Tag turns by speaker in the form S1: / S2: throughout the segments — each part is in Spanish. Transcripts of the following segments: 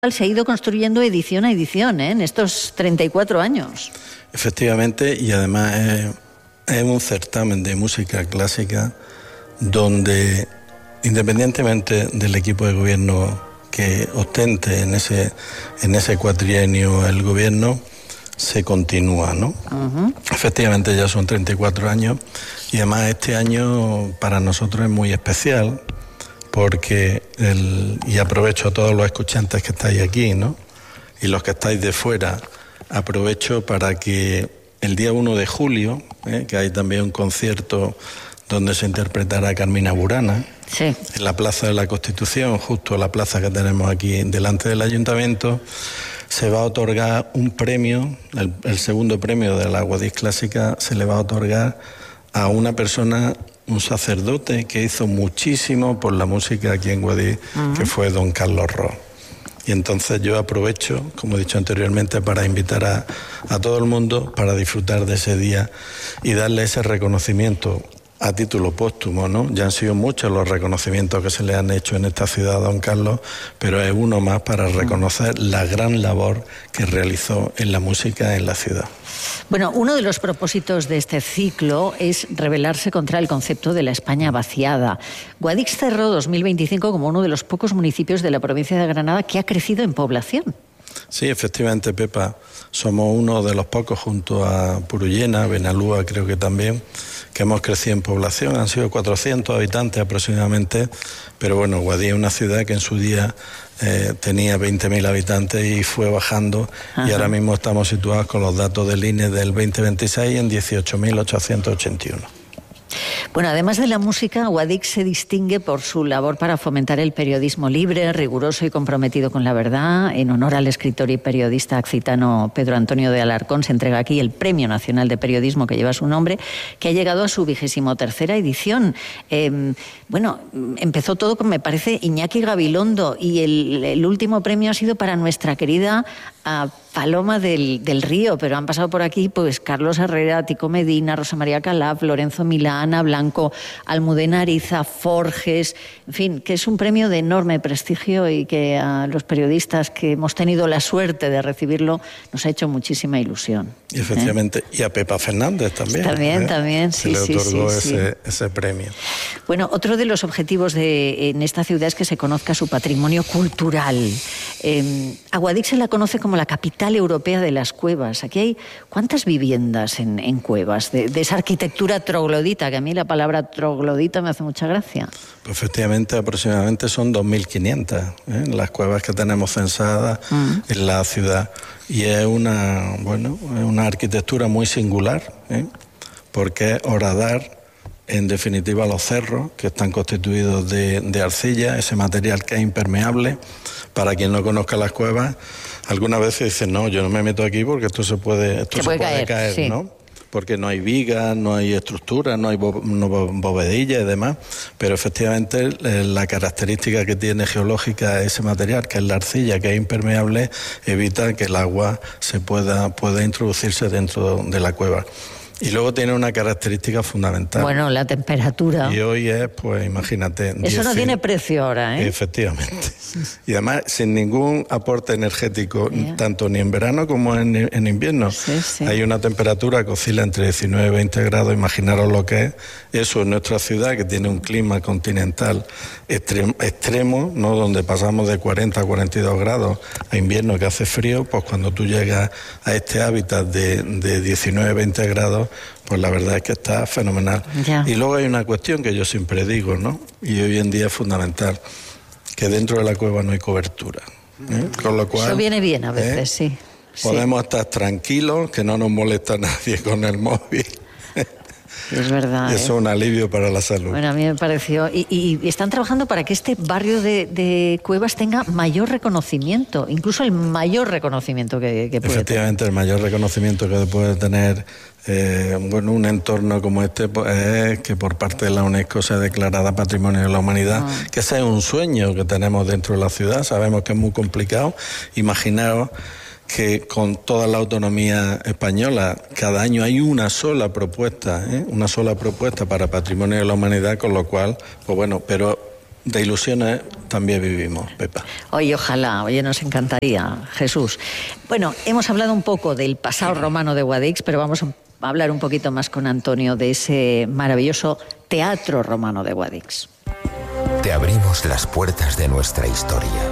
S1: se ha ido construyendo edición a edición, en estos 34 años.
S2: Efectivamente, y además es un certamen de música clásica donde, independientemente del equipo de gobierno que ostente en ese cuatrienio el gobierno, se continúa, ¿no? Uh-huh. Efectivamente ya son 34 años y además este año para nosotros es muy especial porque, y aprovecho a todos los escuchantes que estáis aquí, ¿no? Y los que estáis de fuera, aprovecho para que el día 1 de julio, que hay también un concierto donde se interpretará Carmina Burana, sí, en la Plaza de la Constitución, justo la plaza que tenemos aquí delante del Ayuntamiento, se va a otorgar un premio, el segundo premio de la Guadix Clásica se le va a otorgar a una persona, un sacerdote que hizo muchísimo por la música aquí en Guadix, uh-huh, que fue don Carlos Ros. Y entonces yo aprovecho, como he dicho anteriormente, para invitar a todo el mundo para disfrutar de ese día y darle ese reconocimiento a título póstumo, ¿no? Ya han sido muchos los reconocimientos que se le han hecho en esta ciudad a don Carlos, pero es uno más para reconocer la gran labor que realizó en la música en la ciudad.
S1: Bueno, uno de los propósitos de este ciclo es rebelarse contra el concepto de la España vaciada. Guadix cerró 2025 como uno de los pocos municipios de la provincia de Granada que ha crecido en población.
S2: Sí, efectivamente, Pepa. Somos uno de los pocos, junto a Purullena, Benalúa creo que también, que hemos crecido en población. Han sido 400 habitantes aproximadamente, pero bueno, Guadix es una ciudad que en su día tenía 20.000 habitantes y fue bajando. Ajá. Y ahora mismo estamos situados con los datos del INE del 2026 en 18.881.
S1: Bueno, además de la música, Guadix se distingue por su labor para fomentar el periodismo libre, riguroso y comprometido con la verdad. En honor al escritor y periodista occitano Pedro Antonio de Alarcón se entrega aquí el Premio Nacional de Periodismo que lleva su nombre, que ha llegado a su 23ª edición. Bueno, empezó todo con, me parece, Iñaki Gabilondo, y el último premio ha sido para nuestra querida Paloma del Río, pero han pasado por aquí pues Carlos Herrera, Tico Medina, Rosa María Calaf, Lorenzo Milá, Ana Blanco, Almudena Ariza, Forges, en fin, que es un premio de enorme prestigio y que a los periodistas que hemos tenido la suerte de recibirlo nos ha hecho muchísima ilusión.
S2: Y efectivamente, y a Pepa Fernández también.
S1: También, sí,
S2: se
S1: sí.
S2: le otorgó
S1: sí.
S2: ese premio.
S1: Bueno, otro de los objetivos en esta ciudad es que se conozca su patrimonio cultural. A Guadix se la conoce como la capital europea de las cuevas. Aquí hay ¿cuántas viviendas en cuevas? De esa arquitectura troglodita, que a mí la palabra troglodita me hace mucha gracia.
S2: Pues efectivamente, aproximadamente son 2.500 las cuevas que tenemos censadas en la ciudad. Y es una arquitectura muy singular, porque es horadar, en definitiva, los cerros, que están constituidos de arcilla, ese material que es impermeable. Para quien no conozca las cuevas, algunas veces dicen, no, yo no me meto aquí porque esto se puede caer, sí, ¿no? Porque no hay vigas, no hay estructuras, no hay bovedillas y demás, pero efectivamente la característica que tiene geológica ese material, que es la arcilla, que es impermeable, evita que el agua pueda introducirse dentro de la cueva. Y luego tiene una característica fundamental.
S1: Bueno, la temperatura.
S2: Y hoy es, pues imagínate...
S1: Eso no tiene precio ahora, ¿eh?
S2: Efectivamente. Y además sin ningún aporte energético, tanto ni en verano como en invierno. Sí. Hay una temperatura que oscila entre 19 y 20 grados. Imaginaros lo que es eso en nuestra ciudad, que tiene un clima continental extremo, ¿no? Donde pasamos de 40 a 42 grados a invierno que hace frío. Pues cuando tú llegas a este hábitat de 19 20 grados, pues la verdad es que está fenomenal. Ya. Y luego hay una cuestión que yo siempre digo, ¿no? Y hoy en día es fundamental, que dentro de la cueva no hay cobertura. Con lo cual,
S1: eso viene bien a veces, sí.
S2: Podemos estar tranquilos, que no nos molesta nadie con el móvil.
S1: Es verdad.
S2: Y eso es un alivio para la salud.
S1: Bueno, a mí me pareció. Y están trabajando para que este barrio de Cuevas tenga mayor reconocimiento, incluso el mayor reconocimiento que puede
S2: Efectivamente,
S1: tener.
S2: El mayor reconocimiento que puede tener un entorno como este, pues, es que por parte de la UNESCO sea declarada Patrimonio de la Humanidad, que ese es un sueño que tenemos dentro de la ciudad. Sabemos que es muy complicado. Imaginaos que con toda la autonomía española cada año hay una sola propuesta para Patrimonio de la Humanidad, con lo cual, pues bueno, pero de ilusiones también vivimos, Pepa.
S1: Oye, ojalá, nos encantaría, Jesús. Bueno, hemos hablado un poco del pasado romano de Guadix, pero vamos a hablar un poquito más con Antonio de ese maravilloso teatro romano de Guadix.
S3: Te abrimos las puertas de nuestra historia.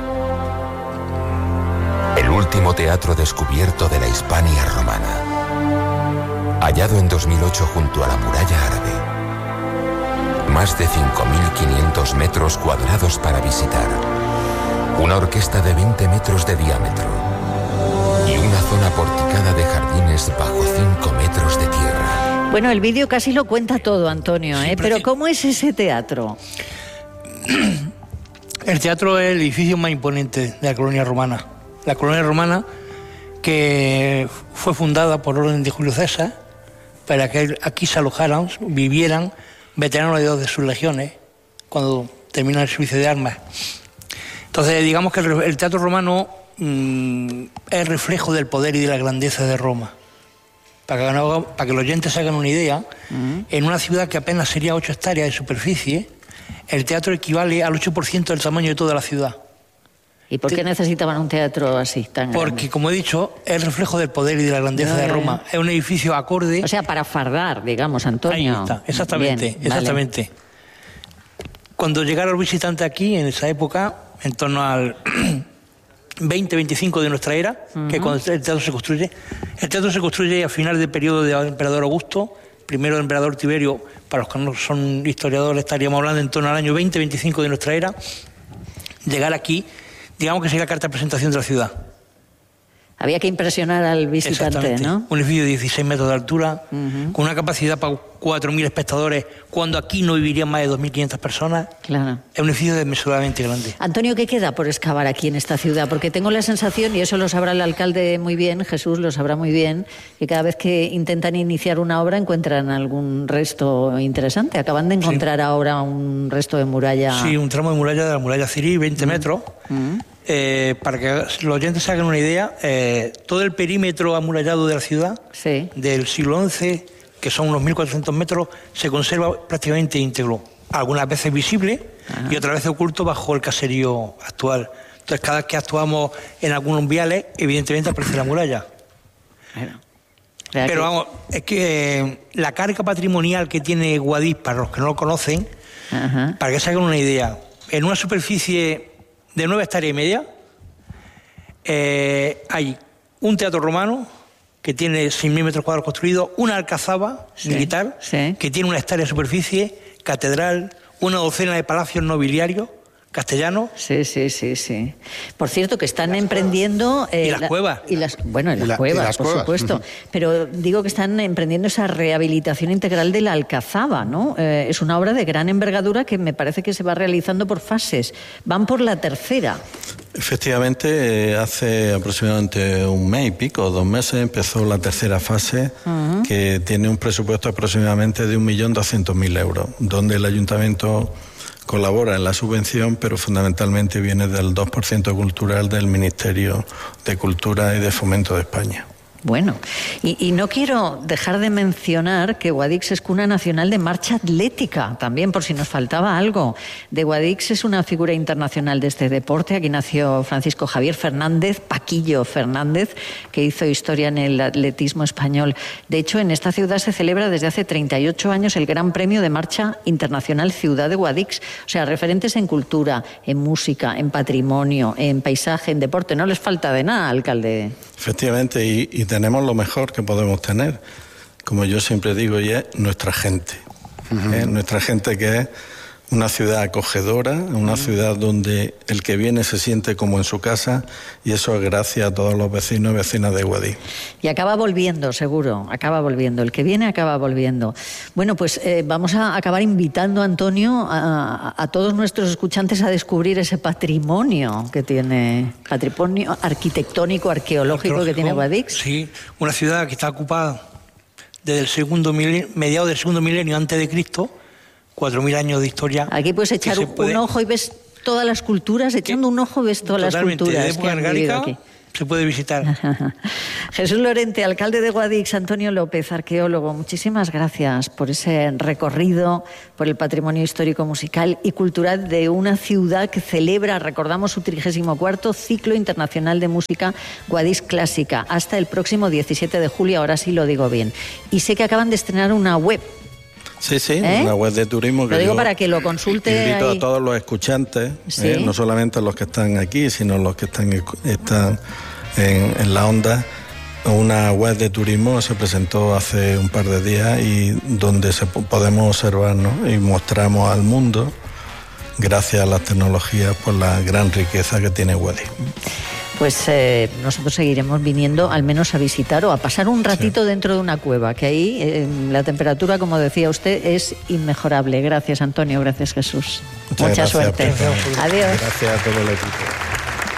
S3: El último teatro descubierto de la Hispania romana. Hallado en 2008 junto a la muralla árabe. Más de 5.500 metros cuadrados para visitar. Una orquesta de 20 metros de diámetro. Y una zona porticada de jardines bajo 5 metros de tierra.
S1: Bueno, el vídeo casi lo cuenta todo, Antonio, ¿eh? Pero ¿cómo es ese teatro?
S4: El teatro es el edificio más imponente de la colonia romana. La colonia romana que fue fundada por orden de Julio César para que aquí se alojaran, vivieran veteranos de 2 de sus legiones cuando terminan el servicio de armas. Entonces, digamos que el teatro romano es reflejo del poder y de la grandeza de Roma. Para que los oyentes se hagan una idea, en una ciudad que apenas sería 8 hectáreas de superficie, el teatro equivale al 8% del tamaño de toda la ciudad.
S1: ¿Y por qué necesitaban un teatro así tan grande?
S4: Porque, como he dicho, es el reflejo del poder y de la grandeza de Roma. Es un edificio acorde.
S1: O sea, para fardar, digamos, Antonio.
S4: Ahí está, exactamente,
S1: Bien,
S4: exactamente. Vale. Cuando llegaron los visitantes aquí, en esa época, en torno al 20-25 de nuestra era, que es cuando el teatro se construye. El teatro se construye a finales del periodo del emperador Augusto, primero del emperador Tiberio. Para los que no son historiadores, estaríamos hablando en torno al año 20-25 de nuestra era. Llegar aquí, digamos que sería la carta de presentación de la ciudad.
S1: Había que impresionar al visitante, ¿no?
S4: Un edificio de 16 metros de altura, con una capacidad para 4.000 espectadores, cuando aquí no vivirían más de 2.500 personas.
S1: Claro.
S4: Es un edificio desmesuradamente grande.
S1: Antonio, ¿qué queda por excavar aquí en esta ciudad? Porque tengo la sensación, y eso lo sabrá el alcalde muy bien, Jesús lo sabrá muy bien, que cada vez que intentan iniciar una obra encuentran algún resto interesante. Acaban de encontrar ahora un resto de muralla.
S4: Sí, un tramo de muralla de la muralla Cirí, 20 metros. Para que los oyentes se hagan una idea, todo el perímetro amurallado de la ciudad, del siglo XI, que son unos 1.400 metros, se conserva prácticamente íntegro. Algunas veces visible y otras veces oculto bajo el caserío actual. Entonces, cada vez que actuamos en algunos viales, evidentemente aparece la muralla. Pero vamos, es que la carga patrimonial que tiene Guadix, para los que no lo conocen, para que se hagan una idea, en una superficie de 9 hectáreas y media, hay un teatro romano que tiene 6.000 metros cuadrados construidos, una alcazaba militar que tiene 1 hectárea de superficie, catedral, una docena de palacios nobiliarios castellanos.
S1: Sí. Por cierto, que están emprendiendo...
S4: y las cuevas.
S1: Las cuevas, por supuesto. Pero digo que están emprendiendo esa rehabilitación integral de la Alcazaba, ¿no? Es una obra de gran envergadura que me parece que se va realizando por fases. Van por la tercera.
S2: Efectivamente, hace aproximadamente 1 mes y pico, 2 meses, empezó la tercera fase, que tiene un presupuesto aproximadamente de 1.200.000 euros, donde el ayuntamiento colabora en la subvención, pero fundamentalmente viene del 2% cultural del Ministerio de Cultura y de Fomento de España.
S1: Bueno, y no quiero dejar de mencionar que Guadix es cuna nacional de marcha atlética, también por si nos faltaba algo. De Guadix es una figura internacional de este deporte. Aquí nació Francisco Javier Fernández, Paquillo Fernández, que hizo historia en el atletismo español. De hecho, en esta ciudad se celebra desde hace 38 años el Gran Premio de Marcha Internacional Ciudad de Guadix. O sea, referentes en cultura, en música, en patrimonio, en paisaje, en deporte. No les falta de nada, alcalde.
S2: Efectivamente, y tenemos lo mejor que podemos tener, como yo siempre digo, y es nuestra gente. Nuestra gente, que es una ciudad acogedora, una ciudad donde el que viene se siente como en su casa, y eso es gracias a todos los vecinos y vecinas de Guadix.
S1: Y acaba volviendo, seguro, acaba volviendo. El que viene acaba volviendo. Bueno, pues vamos a acabar invitando, Antonio, a todos nuestros escuchantes a descubrir ese patrimonio que tiene, patrimonio arquitectónico, arqueológico que tiene Guadix.
S4: Sí, una ciudad que está ocupada desde el mediados del segundo milenio antes de Cristo, 4.000 años de historia.
S1: Aquí puedes echar un ojo y ves todas las culturas, echando un ojo ves todas las culturas
S4: de época argárica, se puede visitar.
S1: Jesús Lorente, alcalde de Guadix, Antonio López, arqueólogo, muchísimas gracias por ese recorrido por el patrimonio histórico, musical y cultural de una ciudad que celebra, recordamos, su 34º Ciclo Internacional de Música Guadix Clásica hasta el próximo 17 de julio, ahora sí lo digo bien. Y sé que acaban de estrenar una web.
S2: Sí, una web de turismo.
S1: Lo digo para que lo consulte.
S2: Invito a todos los escuchantes, ¿sí? No solamente los que están aquí, sino los que están en la onda. Una web de turismo se presentó hace un par de días y donde podemos observar, ¿no? Y mostramos al mundo, gracias a las tecnologías, por la gran riqueza que tiene Guadix.
S1: Pues nosotros seguiremos viniendo al menos a visitar o a pasar un ratito dentro de una cueva, que ahí la temperatura, como decía usted, es inmejorable. Gracias, Antonio. Gracias, Jesús. Mucha suerte.
S2: Gracias.
S1: Adiós.
S2: Gracias a todo el equipo.